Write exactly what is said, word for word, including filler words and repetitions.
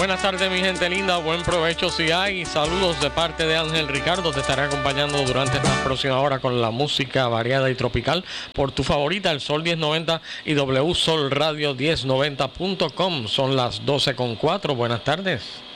Buenas tardes, mi gente linda, buen provecho si hay. Saludos de parte de Ángel Ricardo. Te estaré acompañando durante esta próxima hora con la música variada y tropical por tu favorita, el Sol diez noventa y W Sol Radio diez noventa punto com. Son las doce con cuatro. Buenas tardes.